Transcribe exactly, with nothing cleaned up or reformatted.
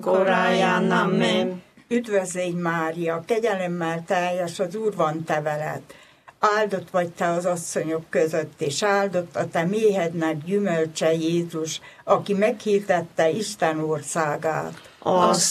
koráján. Amen. Üdvözlégy Mária, kegyelemmel teljes, az Úr van te veled. Áldott vagy te az asszonyok között, és áldott a te méhednek gyümölcse Jézus, aki meghirdette Isten országát. Azt